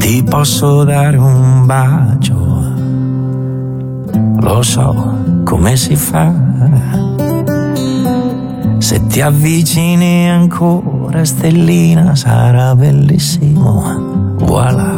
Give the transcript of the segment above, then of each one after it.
ti posso dare un bacio, lo so come si fa. Se ti avvicini ancora, stellina, sarà bellissimo. Voilà.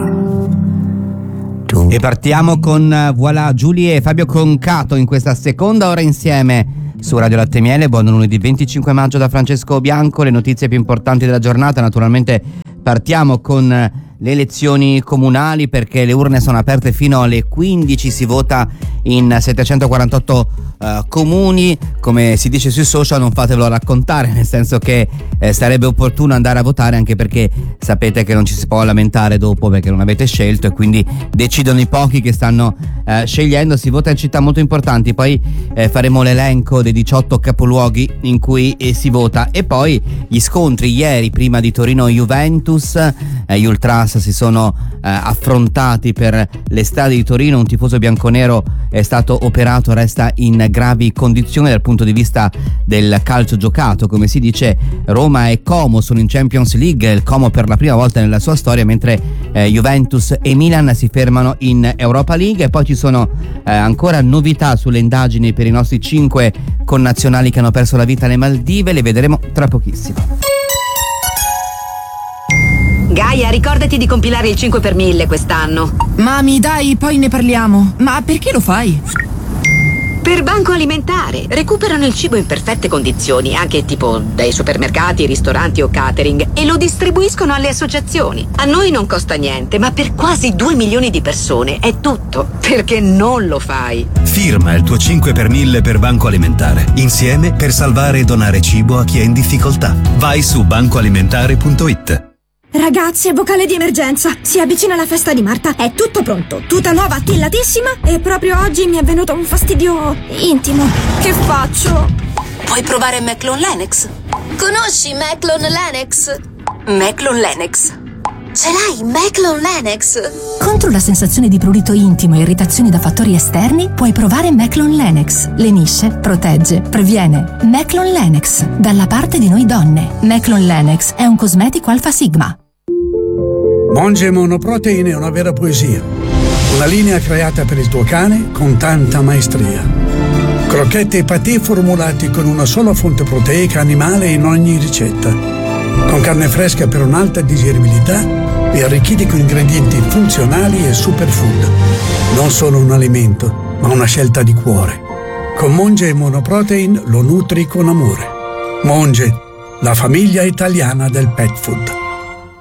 E partiamo con Voilà, Giulia e Fabio Concato in questa seconda ora insieme su Radio Latte e Miele. Buon lunedì 25 maggio da Francesco Bianco. Le notizie più importanti della giornata. Naturalmente partiamo con le elezioni comunali, perché le urne sono aperte fino alle 15, si vota in 748 comuni. Come si dice sui social, non fatevelo raccontare, nel senso che sarebbe opportuno andare a votare, anche perché sapete che non ci si può lamentare dopo perché non avete scelto, e quindi decidono i pochi che stanno scegliendo. Si vota in città molto importanti, poi faremo l'elenco dei 18 capoluoghi in cui si vota, e poi gli scontri ieri prima di Torino-Juventus. Gli Ultras si sono affrontati per le strade di Torino. Un tifoso bianconero è stato operato, resta in gravi condizioni dal punto di vista del calcio giocato, come si dice. Roma e Como sono in Champions League, il Como per la prima volta nella sua storia, mentre Juventus e Milan si fermano in Europa League. E poi ci sono ancora novità sulle indagini per i nostri 5 connazionali che hanno perso la vita alle Maldive, le vedremo tra pochissimo. Gaia, ricordati di compilare il 5 per 1000 quest'anno. Mami, dai, poi ne parliamo. Ma perché lo fai? Per Banco Alimentare. Recuperano il cibo in perfette condizioni, anche tipo dai supermercati, ristoranti o catering, e lo distribuiscono alle associazioni. A noi non costa niente, ma per quasi 2 milioni di persone è tutto. Perché non lo fai? Firma il tuo 5 per 1000 per Banco Alimentare. Insieme per salvare e donare cibo a chi è in difficoltà. Vai su bancoalimentare.it. Ragazzi, è vocale di emergenza. Si avvicina la festa di Marta. È tutto pronto. Tuta nuova, tillatissima. E proprio oggi mi è venuto un fastidio intimo. Che faccio? Puoi provare Meclon Lennox. Conosci Meclon Lennox? Meclon Lennox. Ce l'hai, Meclon Lennox? Contro la sensazione di prurito intimo e irritazioni da fattori esterni, puoi provare Meclon Lennox. Lenisce, protegge, previene. Meclon Lennox, dalla parte di noi donne. Meclon Lennox è un cosmetico Alfa Sigma. Monge Monoprotein è una vera poesia. Una linea creata per il tuo cane con tanta maestria. Crocchette e patè formulati con una sola fonte proteica animale in ogni ricetta. Con carne fresca per un'alta digeribilità e arricchiti con ingredienti funzionali e superfood. Non solo un alimento, ma una scelta di cuore. Con Monge Monoprotein lo nutri con amore. Monge, la famiglia italiana del pet food.